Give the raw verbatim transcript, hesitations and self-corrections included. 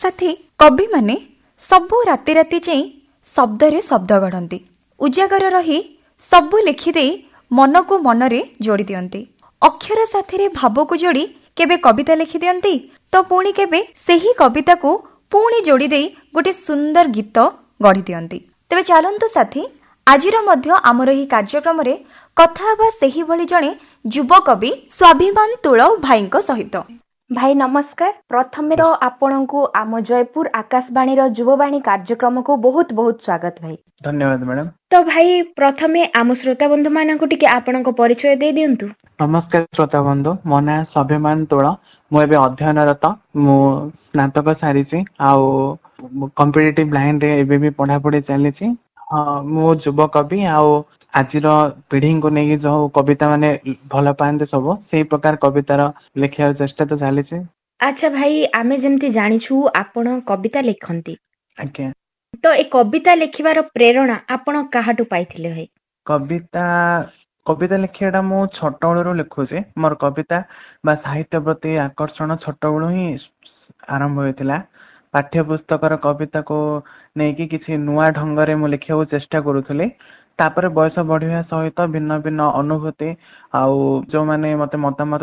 साथी कवि माने सबु राति राति चेई शब्दरे शब्द गढ़ती उजागर रही सबु लिखिदे मन को मनरे जोड़ी दियंती। अक्षर साथी भाव को जोड़ी केबे कविता लिखि दियंती तो पुणी केबे सेही कविता को पुणी जोड़ी दे गोटे सुंदर गीत गढ़ी दियंती। तेबे चलंतु साथी आजिर मध्य आमर एही कार्यक्रम रे कथा हेबा सेही भली जणे युवा कवि स्वाभिमान तुळ भाईଙ୍କ सहित। भाई नमस्कार। प्रथमे रो आपण को आम जयपुर आकाशवाणी रो युववाणी कार्यक्रम को बहुत बहुत स्वागत भाई। धन्यवाद मैडम। तो भाई प्रथमे आम श्रोता बंधु मानक टिके आपण को परिचय दे दियंतु। नमस्कार श्रोता बंधु, मो ना स्वाभिमान तुळ। मु एबे अध्ययनरत, मु स्नातक सारिछि आउ कॉम्पिटिटिव लाइन रे एबे भी पढ़ा पढ़ी चलीछि। हां, मु युवा कवि आउ आजिर पीढ़ी को नहीं जो कविता माने भल पाते सब से प्रकार कवितार लिखा चेष्टा तो चली। अच्छा भाई, आमे जेमती जानिछु आपण कविता लिखंती। आज्ञा। तो ए कविता लिखिबार प्रेरणा आपण काहाटू पाइथिले भाई? कविता कविता लिखियाटा मु छोट बेलू लिखुचे। मोर कविता बा साहित्य प्रति आकर्षण छोट बेलू ही आरंभ होइतिला। पाठ्य पुस्तकर कविता को नेकी किसी नुआ ढंगरे मु लिखिया चेष्टा करूथले। तापर बयस बढ़िया सहित भिन्न भिन्न अनुभूति आउ जो माने मते मतामत